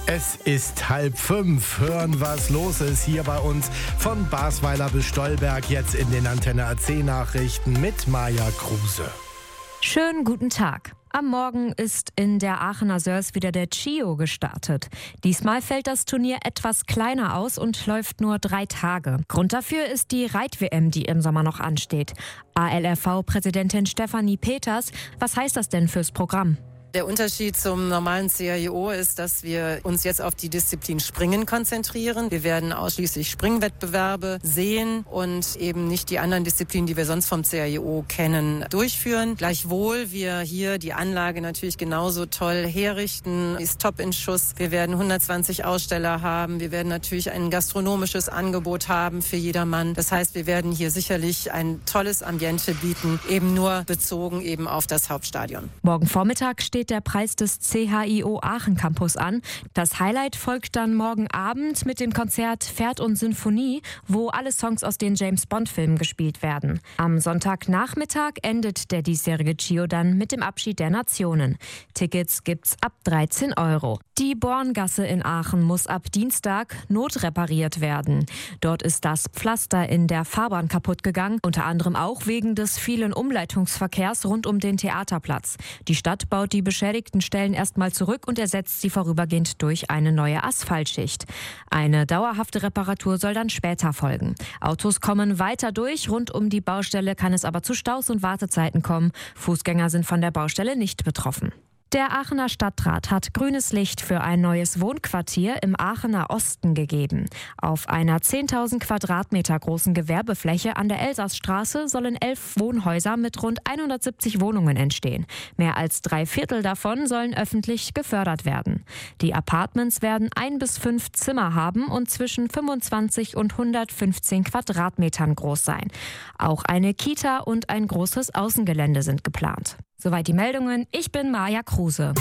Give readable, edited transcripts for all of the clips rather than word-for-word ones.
Es ist 4:30. Hören, was los ist hier bei uns von Basweiler bis Stolberg. Jetzt in den Antenne AC Nachrichten mit Maja Kruse. Schönen guten Tag. Am Morgen ist in der Aachener Sörs wieder der CHIO gestartet. Diesmal fällt das Turnier etwas kleiner aus und läuft nur 3 Tage. Grund dafür ist die Reit-WM, die im Sommer noch ansteht. ALRV-Präsidentin Stefanie Peters, was heißt das denn fürs Programm? Der Unterschied zum normalen CHIO ist, dass wir uns jetzt auf die Disziplin Springen konzentrieren. Wir werden ausschließlich Springwettbewerbe sehen und eben nicht die anderen Disziplinen, die wir sonst vom CHIO kennen, durchführen. Gleichwohl wir hier die Anlage natürlich genauso toll herrichten, ist top in Schuss. Wir werden 120 Aussteller haben. Wir werden natürlich ein gastronomisches Angebot haben für jedermann. Das heißt, wir werden hier sicherlich ein tolles Ambiente bieten, eben nur bezogen eben auf das Hauptstadion. Morgen Vormittag steht der Preis des CHIO Aachen Campus an. Das Highlight folgt dann morgen Abend mit dem Konzert Pferd und Sinfonie, wo alle Songs aus den James-Bond-Filmen gespielt werden. Am Sonntagnachmittag endet der diesjährige CHIO dann mit dem Abschied der Nationen. Tickets gibt's ab 13 €. Die Borngasse in Aachen muss ab Dienstag notrepariert werden. Dort ist das Pflaster in der Fahrbahn kaputt gegangen, unter anderem auch wegen des vielen Umleitungsverkehrs rund um den Theaterplatz. Die Stadt baut die beschädigten Stellen erstmal zurück und ersetzt sie vorübergehend durch eine neue Asphaltschicht. Eine dauerhafte Reparatur soll dann später folgen. Autos kommen weiter durch, rund um die Baustelle kann es aber zu Staus und Wartezeiten kommen. Fußgänger sind von der Baustelle nicht betroffen. Der Aachener Stadtrat hat grünes Licht für ein neues Wohnquartier im Aachener Osten gegeben. Auf einer 10.000 Quadratmeter großen Gewerbefläche an der Elsassstraße sollen 11 Wohnhäuser mit rund 170 Wohnungen entstehen. Mehr als 3/4 davon sollen öffentlich gefördert werden. Die Apartments werden 1 bis 5 Zimmer haben und zwischen 25 und 115 Quadratmetern groß sein. Auch eine Kita und ein großes Außengelände sind geplant. Soweit die Meldungen. Ich bin Maja Kruse.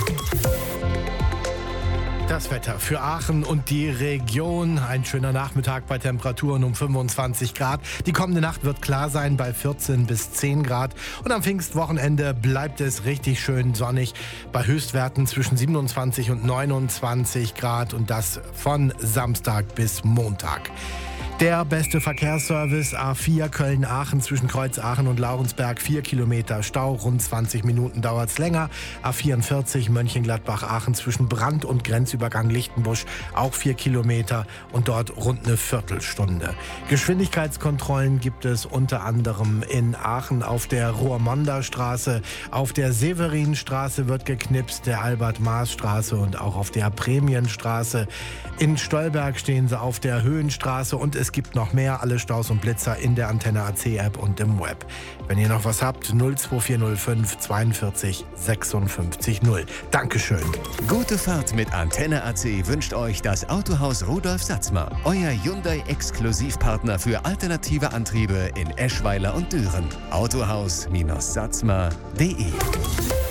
Das Wetter für Aachen und die Region. Ein schöner Nachmittag bei Temperaturen um 25 Grad. Die kommende Nacht wird klar sein bei 14 bis 10 Grad. Und am Pfingstwochenende bleibt es richtig schön sonnig bei Höchstwerten zwischen 27 und 29 Grad. Und das von Samstag bis Montag. Der beste Verkehrsservice A4 Köln-Aachen zwischen Kreuz Aachen und Laurensberg 4 Kilometer Stau, rund 20 Minuten dauert's länger. A44 Mönchengladbach-Aachen zwischen Brand und Grenzübergang Lichtenbusch auch 4 Kilometer und dort rund eine Viertelstunde. Geschwindigkeitskontrollen gibt es unter anderem in Aachen auf der Rohrmonda-Straße, auf der Severinstraße wird geknipst, der Albert-Maas-Straße und auch auf der Prämienstraße. In Stolberg stehen sie auf der Höhenstraße und es gibt noch mehr, alle Staus und Blitzer in der Antenne AC App und im Web. Wenn ihr noch was habt, 02405 42 56 0. Dankeschön. Gute Fahrt mit Antenne AC wünscht euch das Autohaus Rudolf Satzmer. Euer Hyundai-Exklusivpartner für alternative Antriebe in Eschweiler und Düren. Autohaus-satzmer.de